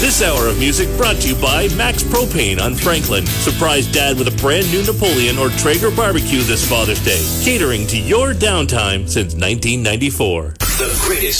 This hour of music brought to you by Max Propane on Franklin. Surprise Dad with a brand new Napoleon or Traeger barbecue this Father's Day. Catering to your downtime since 1994. The greatest